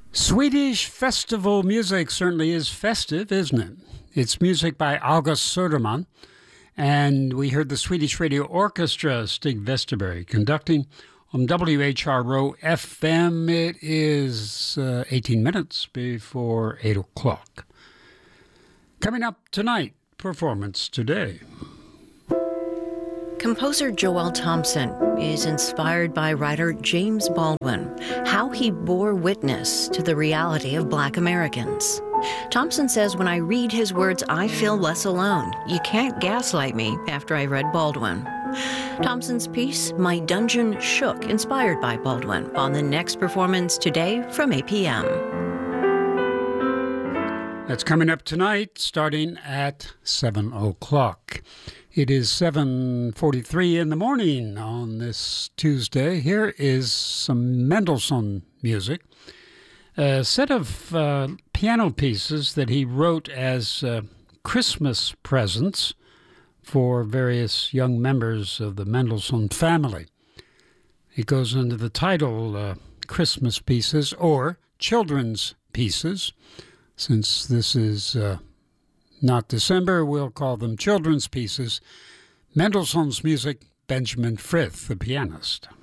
Swedish festival music certainly is festive, isn't it? It's music by August Söderman, and we heard the Swedish Radio Orchestra, Stig Westerberg, conducting on WHRO FM. It is 18 minutes before 8 o'clock. Coming up tonight, Performance Today. Composer Joel Thompson is inspired by writer James Baldwin, how he bore witness to the reality of Black Americans. Thompson says, when I read his words, I feel less alone. You can't gaslight me after I read Baldwin. Thompson's piece, My Dungeon Shook, inspired by Baldwin, on the next Performance Today from 8 p.m. That's coming up tonight, starting at 7 o'clock. It is 7:43 in the morning on this Tuesday. Here is some Mendelssohn music, a set of piano pieces that he wrote as Christmas presents for various young members of the Mendelssohn family. It goes under the title Christmas Pieces or Children's Pieces. Since this is not December, we'll call them Children's Pieces. Mendelssohn's music, Benjamin Frith, the pianist.